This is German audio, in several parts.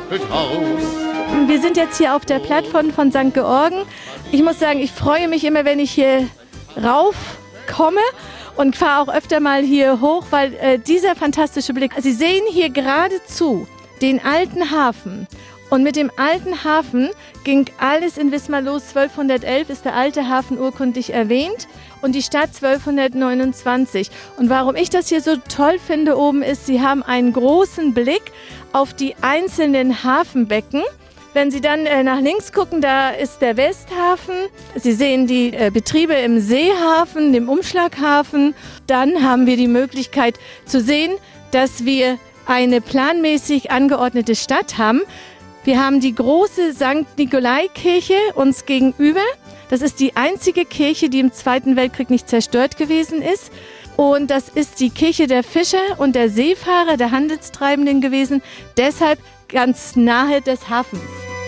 Haus. Wir sind jetzt hier auf der Plattform von St. Georgen. Ich muss sagen, ich freue mich immer, wenn ich hier raufkomme und fahre auch öfter mal hier hoch, weil dieser fantastische Blick, Sie sehen hier geradezu den alten Hafen. Und mit dem alten Hafen ging alles in Wismar los. 1211 ist der alte Hafen urkundlich erwähnt und die Stadt 1229. Und warum ich das hier so toll finde oben ist, Sie haben einen großen Blick auf die einzelnen Hafenbecken. Wenn Sie dann nach links gucken, da ist der Westhafen. Sie sehen die Betriebe im Seehafen, dem Umschlaghafen. Dann haben wir die Möglichkeit zu sehen, dass wir eine planmäßig angeordnete Stadt haben. Wir haben die große St. Nikolai-Kirche uns gegenüber. Das ist die einzige Kirche, die im Zweiten Weltkrieg nicht zerstört gewesen ist. Und das ist die Kirche der Fischer und der Seefahrer, der Handelstreibenden gewesen. Deshalb ganz nahe des Hafens.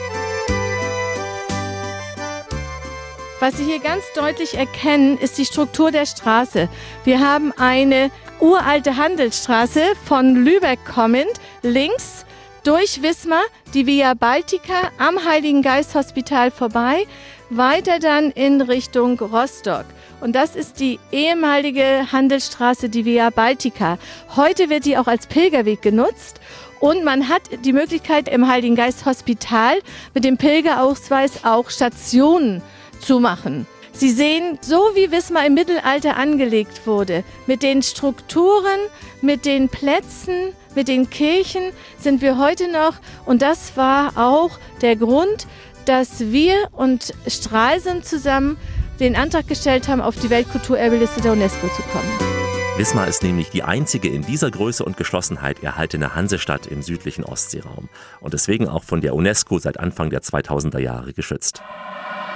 Was Sie hier ganz deutlich erkennen, ist die Struktur der Straße. Wir haben eine uralte Handelsstraße von Lübeck kommend, links durch Wismar, die Via Baltica am Heiligen Geist Hospital vorbei, weiter dann in Richtung Rostock. Und das ist die ehemalige Handelsstraße, die Via Baltica. Heute wird die auch als Pilgerweg genutzt. Und man hat die Möglichkeit, im Heiligen Geist Hospital mit dem Pilgerausweis auch Stationen zu machen. Sie sehen, so wie Wismar im Mittelalter angelegt wurde, mit den Strukturen, mit den Plätzen, mit den Kirchen sind wir heute noch. Und das war auch der Grund, dass wir und Stralsund zusammen den Antrag gestellt haben, auf die Weltkulturerbeliste der UNESCO zu kommen. Wismar ist nämlich die einzige in dieser Größe und Geschlossenheit erhaltene Hansestadt im südlichen Ostseeraum und deswegen auch von der UNESCO seit Anfang der 2000er Jahre geschützt.